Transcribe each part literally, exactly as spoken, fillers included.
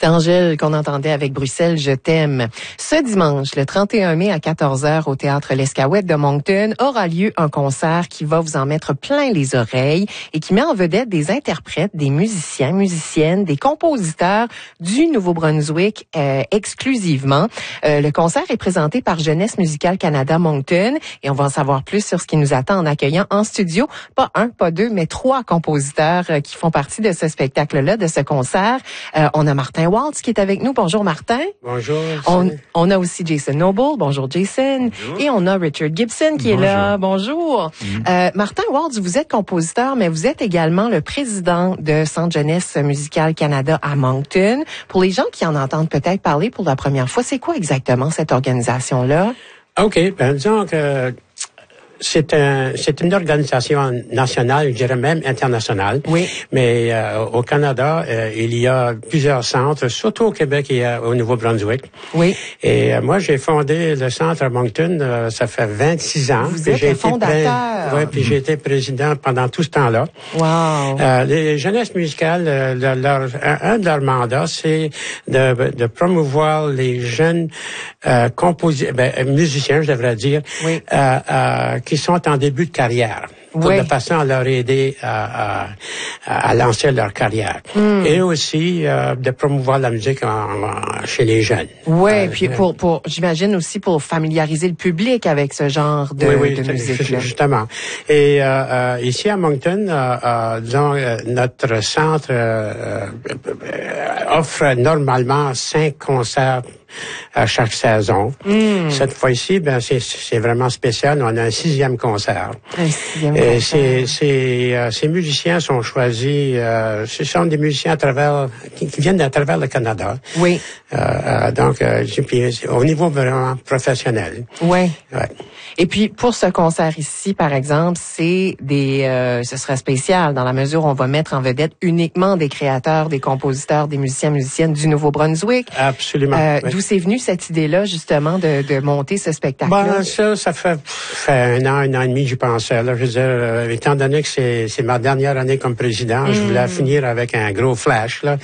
C'est Angèle qu'on entendait avec Bruxelles, je t'aime. Ce dimanche, le trente et un mai à quatorze heures au Théâtre L'Escaouette de Moncton, aura lieu un concert qui va vous en mettre plein les oreilles et qui met en vedette des interprètes, des musiciens, musiciennes, des compositeurs du Nouveau-Brunswick euh, exclusivement. Euh, le concert est présenté par Jeunesse musicale Canada Moncton et on va en savoir plus sur ce qui nous attend en accueillant en studio, pas un, pas deux, mais trois compositeurs euh, qui font partie de ce spectacle-là, de ce concert. Euh, on a Martin Waltz qui est avec nous. Bonjour Martin. Bonjour. On, on a aussi Jason Noble. Bonjour Jason. Bonjour. Et on a Richard Gibson qui Bonjour. est là. Bonjour. Mm-hmm. Euh, Martin Waltz, vous êtes compositeur, mais vous êtes également le président de Centre Jeunesse musicale Canada à Moncton. Pour les gens qui en entendent peut-être parler pour la première fois, c'est quoi exactement cette organisation-là? OK. Ben, disons que c'est un, c'est une organisation nationale, je dirais même internationale. Oui. Mais euh, au Canada, euh, il y a plusieurs centres, surtout au Québec et euh, au Nouveau-Brunswick. Oui. Et euh, moi, j'ai fondé le centre à Moncton, euh, ça fait vingt-six ans. Vous êtes j'ai le fondateur. Oui, puis j'ai été président pendant tout ce temps-là. Wow. Euh, les jeunesses musicales, euh, leur, leur, un de leurs mandats, c'est de, de promouvoir les jeunes euh, composi- ben, musiciens, je devrais dire, oui. euh, euh, qui sont en début de carrière, pour oui. de façon à leur aider à, à, à lancer leur carrière. Mm. Et aussi euh, de promouvoir la musique en, en, chez les jeunes. Oui, euh, puis pour, pour j'imagine aussi pour familiariser le public avec ce genre de, oui, oui, de musique-là. Justement. Et euh, euh, ici à Moncton, euh, euh, disons, euh, notre centre euh, euh, offre normalement cinq concerts à chaque saison. Mm. Cette fois-ci, ben c'est, c'est vraiment spécial. On a un sixième concert. Un sixième Et concert. Ces, ces, euh, ces musiciens sont choisis. Euh, ce sont des musiciens à travers qui, qui viennent à travers le Canada. Oui. Euh, euh, donc, euh, puis, au niveau vraiment professionnel. Oui. Ouais. Et puis pour ce concert ici, par exemple, c'est des, euh, ce sera spécial dans la mesure où on va mettre en vedette uniquement des créateurs, des compositeurs, des musiciens, musiciennes du Nouveau-Brunswick. Absolument. Euh, oui. D'où c'est venu cette idée-là justement de, de monter ce spectacle-là? Ben, ça, ça fait, fait un an, un an et demi, j'y pensais. Là, je veux dire, euh, étant donné que c'est, c'est ma dernière année comme président, mm. je voulais finir avec un gros flash là.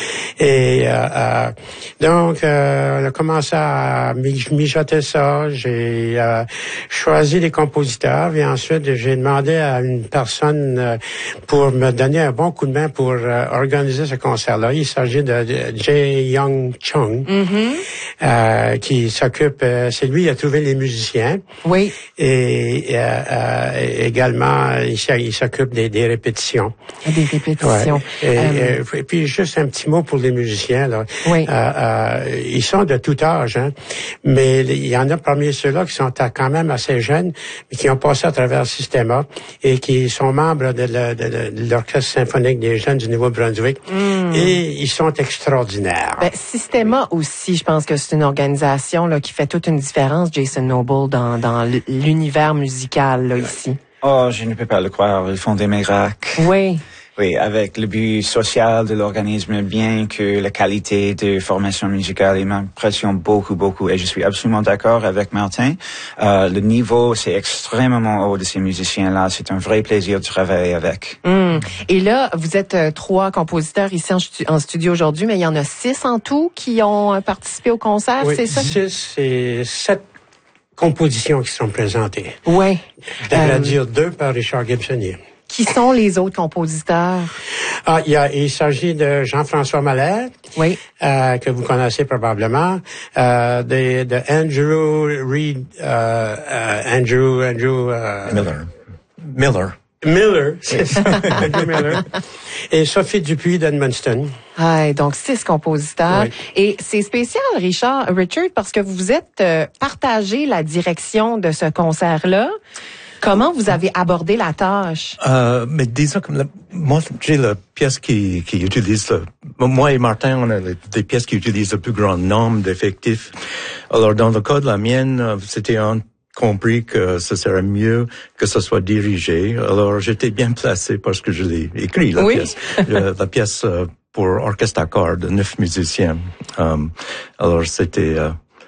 Et euh, euh, donc, euh, on a commencé à mijoter ça. J'ai euh, choisi les compositeurs et ensuite j'ai demandé à une personne euh, pour me donner un bon coup de main pour euh, organiser ce concert-là. Il s'agit de, de Jae Young Chung, mm-hmm. euh, qui s'occupe. Euh, c'est lui qui a trouvé les musiciens. Oui. Et euh, euh, également, il, il s'occupe des, des répétitions. Des répétitions. Ouais. Et, euh... et, et puis juste un petit mot pour les musiciens. Là. Oui. Euh, euh, ils sont de tout âge, hein, mais il y en a parmi ceux-là qui sont à, quand même assez jeunes, mais qui ont passé à travers le Systema et qui sont membres de, la, de, de, de l'Orchestre symphonique des jeunes du Nouveau-Brunswick. Mm. Et ils sont extraordinaires. Ben, Systema aussi, je pense que c'est une organisation là, qui fait toute une différence, Jason Noble, dans, dans l'univers musical là, ici. Oh, je ne peux pas le croire. Ils font des miracles. Oui. Oui, avec le but social de l'organisme, bien que la qualité de formation musicale m'impressionne beaucoup, beaucoup. Et je suis absolument d'accord avec Martin. Euh, le niveau, c'est extrêmement haut de ces musiciens-là. C'est un vrai plaisir de travailler avec. Mmh. Et là, vous êtes euh, trois compositeurs ici en, stu- en studio aujourd'hui, mais il y en a six en tout qui ont euh, participé au concert, oui, c'est ça? Six et sept compositions qui sont présentées. Oui. Je devrais euh... dire deux par Richard Gibson. Qui sont les autres compositeurs? Ah, il, y a, il s'agit de Jean-François Mallet, oui. euh, que vous connaissez probablement, euh, de, de Andrew Reed, euh, euh, Andrew, Andrew euh, Miller. Miller. Miller, c'est ça, Andrew Miller, et Sophie Dupuis d'Edmundston. Ah, donc six compositeurs. Oui. Et c'est spécial, Richard, Richard, parce que vous vous êtes euh, partagé la direction de ce concert-là. Comment vous avez abordé la tâche? Euh, mais disons que la, moi, j'ai la pièce qui, qui utilise le, moi et Martin, on a les, des pièces qui utilisent le plus grand nombre d'effectifs. Alors, dans le cas de la mienne, c'était un compris que ce serait mieux que ce soit dirigé. Alors, j'étais bien placé parce que je l'ai écrit, la oui. pièce. la pièce pour orchestre à cordes, neuf musiciens. Um, alors, c'était... Uh,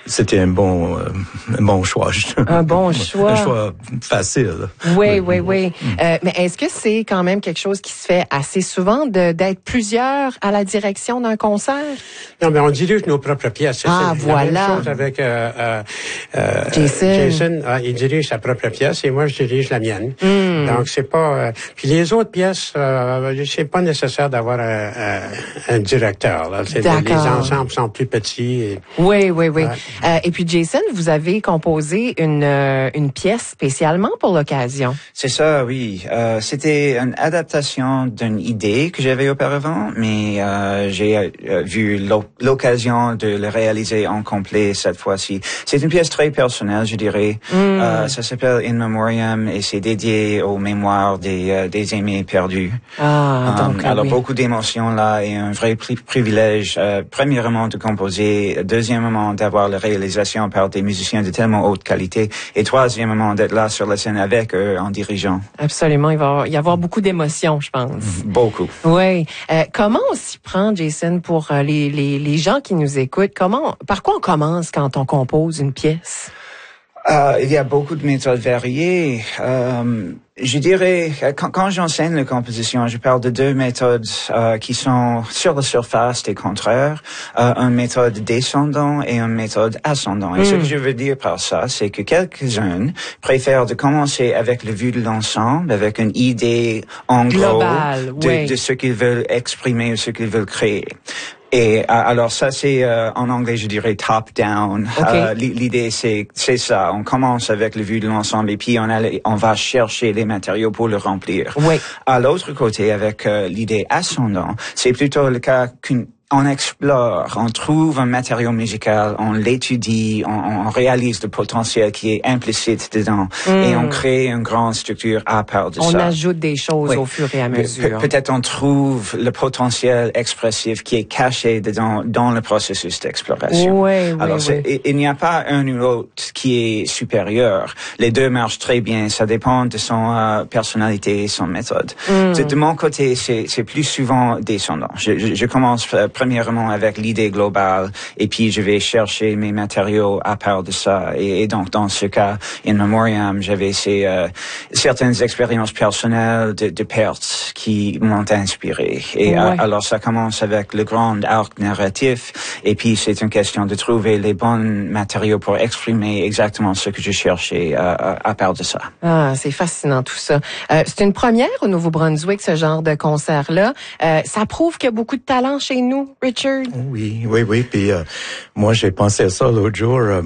c'était un bon, euh, un bon choix. Un bon choix. Un choix facile. Oui, oui, oui. oui. Euh, mais est-ce que c'est quand même quelque chose qui se fait assez souvent de, d'être plusieurs à la direction d'un concert? Non, mais on dirige nos propres pièces. Ah, c'est voilà. la même chose avec euh, euh, euh, Jason. Jason, ah, il dirige sa propre pièce et moi, je dirige la mienne. Mm. Donc, c'est pas... Euh, puis les autres pièces, euh, c'est pas nécessaire d'avoir un, un, un directeur. Là. C'est, les ensembles sont plus petits. Et, oui, oui, oui. Ouais. Euh, et puis, Jason, vous avez composé une, euh, une pièce spécialement pour l'occasion. C'est ça, oui. Euh, c'était une adaptation d'une idée que j'avais auparavant, mais euh, j'ai euh, vu l'occasion de le réaliser en complet cette fois-ci. C'est une pièce très personnelle, je dirais. Mm. Euh, ça s'appelle In Memoriam et c'est dédié aux mémoires des, euh, des aimés perdus. Ah, donc, euh, alors, oui. beaucoup d'émotions là et un vrai pri- privilège, euh, premièrement, de composer, deuxièmement, d'avoir la réalisation par des musiciens de tellement haute qualité et troisièmement, d'être là sur la scène avec eux en dirigeant. Absolument. Il va y avoir beaucoup d'émotions, je pense. Beaucoup. Oui. Euh, comment on s'y prend, Jason, pour euh, les, les, les gens qui nous écoutent? Comment, par quoi on commence quand on compose une pièce? Euh, il y a beaucoup de méthodes variées. Euh, je dirais, quand, quand j'enseigne la composition, je parle de deux méthodes euh, qui sont sur la surface des contraires, euh, une méthode descendant et une méthode ascendant. Et mm. ce que je veux dire par ça, c'est que quelques-uns préfèrent de commencer avec le vue de l'ensemble, avec une idée en Global, gros de, oui. de ce qu'ils veulent exprimer ou ce qu'ils veulent créer. Et euh, alors ça c'est euh, en anglais je dirais top down. Okay. Euh, l'idée c'est c'est ça. On commence avec le vue de l'ensemble et puis on a on va chercher les matériaux pour le remplir. Oui. À l'autre côté avec euh, l'idée ascendant, c'est plutôt le cas qu'une on explore, on trouve un matériau musical, on l'étudie, on, on réalise le potentiel qui est implicite dedans mm. et on crée une grande structure à part de on ça. On ajoute des choses oui. au fur et à mesure. Pe- peut-être on trouve le potentiel expressif qui est caché dedans dans le processus d'exploration. Oui, oui, Alors, oui. il, il n'y a pas un ou l'autre qui est supérieur. Les deux marchent très bien. Ça dépend de son euh, personnalité et son méthode. Mm. De, de mon côté, c'est, c'est plus souvent descendant. Je, je, je commence euh, premièrement avec l'idée globale et puis je vais chercher mes matériaux à part de ça. Et, et donc, dans ce cas, In Memoriam, j'avais ces, euh, certaines expériences personnelles de, de pertes qui m'ont inspiré. Et ouais. à, alors, ça commence avec le grand arc narratif et puis c'est une question de trouver les bons matériaux pour exprimer exactement ce que je cherchais euh, à part de ça. Ah, c'est fascinant tout ça. Euh, c'est une première au Nouveau-Brunswick, ce genre de concert-là. Euh, ça prouve qu'il y a beaucoup de talent chez nous, Richard. Oui, oui, oui. Puis euh, moi, j'ai pensé à ça l'autre jour. Euh,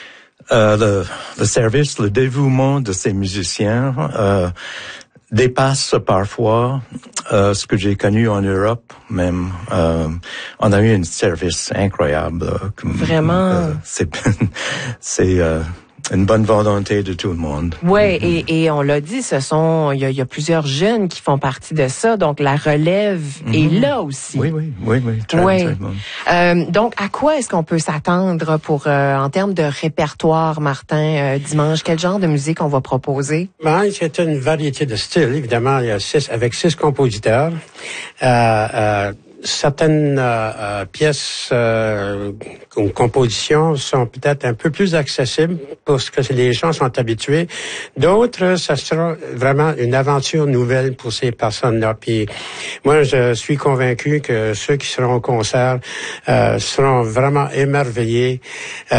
euh, le, le service, le dévouement de ces musiciens euh, dépasse parfois euh, ce que j'ai connu en Europe même. Euh, on a eu un service incroyable. Vraiment. Euh, c'est c'est euh, une bonne volonté de tout le monde. Oui, mm-hmm. et, et on l'a dit, ce sont il y, a, il y a plusieurs jeunes qui font partie de ça, donc la relève mm-hmm. est là aussi. Oui, oui, oui, oui, très, oui. très bon. Euh, donc, à quoi est-ce qu'on peut s'attendre pour euh, en termes de répertoire, Martin, euh, dimanche? Quel genre de musique on va proposer? Ben, c'est une variété de styles, évidemment. Il y a six avec six compositeurs. Euh, euh, Certaines euh, euh, pièces euh, ou compositions sont peut-être un peu plus accessibles parce que les gens sont habitués. D'autres, ça sera vraiment une aventure nouvelle pour ces personnes-là. Puis moi, je suis convaincu que ceux qui seront au concert euh, seront vraiment émerveillés. Euh,